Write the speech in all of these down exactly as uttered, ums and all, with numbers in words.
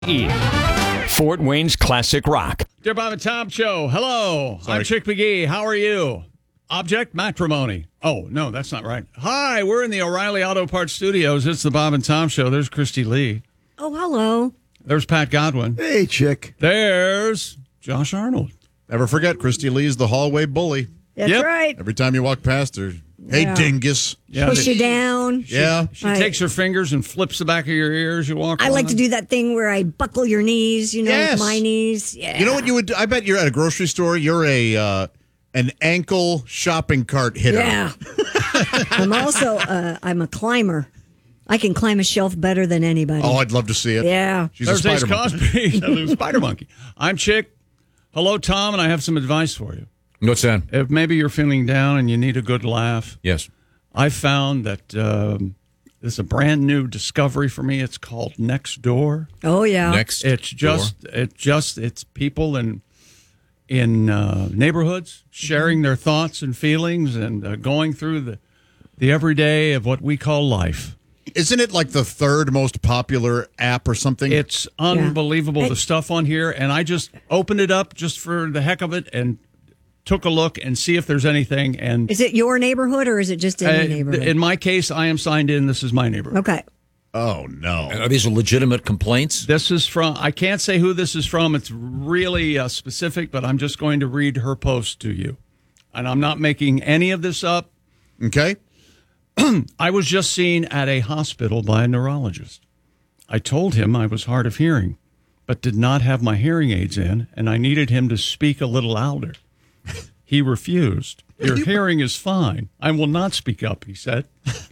E. Fort Wayne's Classic Rock. Dear Bob and Tom Show, hello. Sorry. I'm Chick McGee. How are you? Object matrimony. Oh, no, that's not right. Hi, we're in the O'Reilly Auto Parts Studios. It's the Bob and Tom Show. There's Christy Lee. Oh, hello. There's Pat Godwin. Hey, Chick. There's Josh Arnold. Never forget, Christy Lee's the hallway bully. That's Yep. right. Every time you walk past her, hey, Yeah. dingus. Yeah, Push she, you down. Yeah. she Right. takes her fingers and flips the back of your ears. You walk I like on. to do that thing where I buckle your knees, you know, Yes. with my knees. Yeah. You know what you would do? I bet you're at a grocery store. You're a uh, an ankle shopping cart hitter. Yeah. I'm also, uh, I'm a climber. I can climb a shelf better than anybody. Oh, I'd love to see it. Yeah. She's There's a Ace spider monkey. Cosby, the Spider Monkey. I'm Chick. Hello, Tom, and I have some advice for you. What's that? If maybe you're feeling down and you need a good laugh, Yes. I found that um, this is a brand new discovery for me. It's called Nextdoor. Oh, yeah. Next. It's just, it just, it's people in in uh, neighborhoods sharing their thoughts and feelings and uh, going through the the everyday of what we call life. Isn't it like the third most popular app or something? It's unbelievable Yeah. the stuff on here, and I just opened it up just for the heck of it and took a look and see if there's anything. And Is it your neighborhood or is it just any uh, neighborhood? in my case, I am signed in. This is my neighborhood. Okay. oh, no. Are these legitimate complaints? This is from, I can't say who this is from. It's really uh, specific, but I'm just going to read her post to you. And I'm not making any of this up. Okay. I was just seen at a hospital by a neurologist. I told him I was hard of hearing, but did not have my hearing aids in, and I needed him to speak a little louder. He refused. Your hearing is fine. I will not speak up, he said.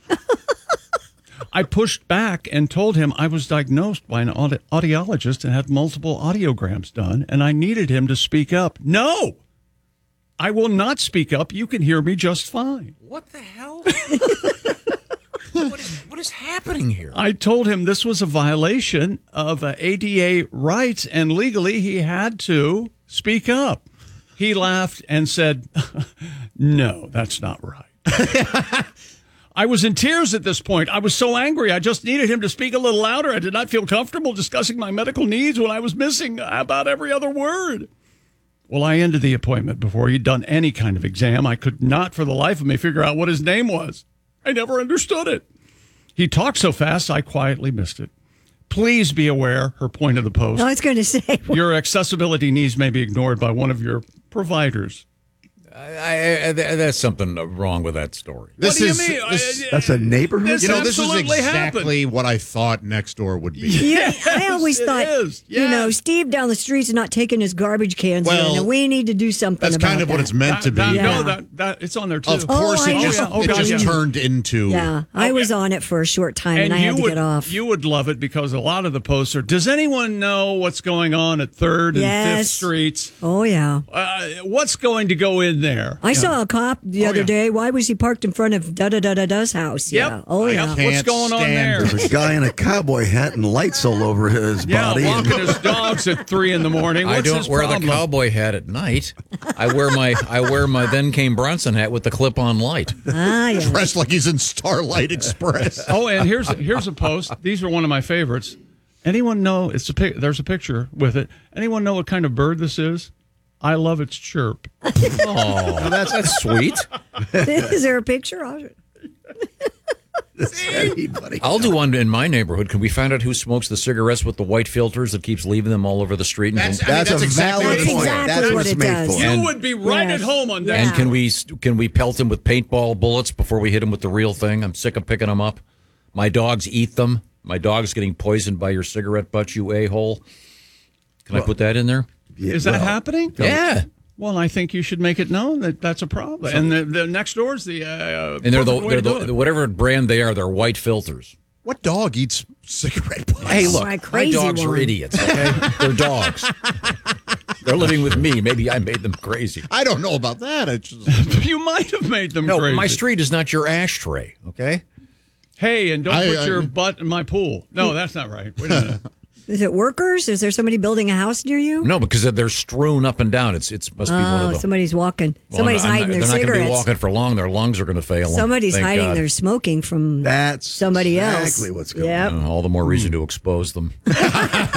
I pushed back and told him I was diagnosed by an audi- audiologist and had multiple audiograms done, and I needed him to speak up. No! I will not speak up. You can hear me just fine. What the hell? what, is, what is happening here? I told him this was a violation of uh, A D A rights, and legally he had to speak up. He laughed and said, no, that's not right. I was in tears at this point. I was so angry. I just needed him to speak a little louder. I did not feel comfortable discussing my medical needs when I was missing about every other word. Well, I ended the appointment before he'd done any kind of exam. I could not for the life of me figure out what his name was. I never understood it. He talked so fast, I quietly missed it. Please be aware, her point of the post, I was going to say, your accessibility needs may be ignored by one of your providers. I, I, that's something wrong with that story. What do you is, mean? this- I- I- That's a neighborhood? This you know, this is absolutely exactly happened. what I thought Nextdoor would be. yeah, I always it thought, is. you know, Yes. Steve down the street's not taking his garbage cans Well, in, and we need to do something That's about kind of what that. it's meant to be. That- Yeah. No, that, that, it's on there too. Of course, Oh, it I just, know. Oh, it yeah. just Oh, yeah. turned into. Yeah, I was on it for a short time, and, I you had to would, get off. You would love it because a lot of the posts are, does anyone know what's going on at third and Yes. fifth Streets? Oh, yeah. Uh, what's going to go in there? I saw a cop the Oh, other yeah. day. Why was he parked in front of da da da da da's house? Yep. Yeah. Oh, I yeah. What's Can't going on stand there? it. There's a guy in a cowboy hat and lights all over his Yeah, body. and- walking his dogs at three in the morning. What's I don't his wear problem? the cowboy hat at night. I wear my I wear my then came Bronson hat with the clip-on light. Ah, yeah. Dressed like he's in Starlight Express. Oh, and here's here's a post. These are one of my favorites. Anyone know? It's a pic. There's a picture with it. Anyone know what kind of bird this is? I love its chirp. Oh, that's that's sweet. Is there a picture of it? Anybody. I'll do one in my neighborhood. Can we find out who smokes the cigarettes with the white filters that keeps leaving them all over the street? And That's, I mean, That's that's a exactly valid what That's it's point. for. exactly That's what what it's it made does. for. You And- would be right Yes. at home on that. And can we can we pelt them with paintball bullets before we hit them with the real thing? I'm sick of picking them up. My dogs eat them. My dog's getting poisoned by your cigarette butt, you a-hole. Can I put that in there? Yeah, Is that well, happening? Yeah. Well, I think you should make it known that that's a problem. And the, the next door is the uh, And they're the, perfect way they're to do the, it. whatever brand they are, they're white filters. What dog eats cigarette butts? Hey, look, my my, crazy dogs are one. idiots, okay? They're dogs. They're living with me. Maybe I made them crazy. I don't know about that. It's just, You might have made them No, crazy. my street is not your ashtray, okay? Hey, and don't I- put I- your butt in my pool. No, that's not right. Wait a minute. Is it workers? Is there somebody building a house near you? No, because they're strewn up and down. It's it's must be one Oh, of the. somebody's walking. Well, Somebody's I'm not- hiding their They're not going to be cigarettes. walking for long. Their lungs are going to fail. them. Somebody's Thank hiding God. their smoking from That's somebody else. exactly what's going Yep. on. All the more reason to expose them.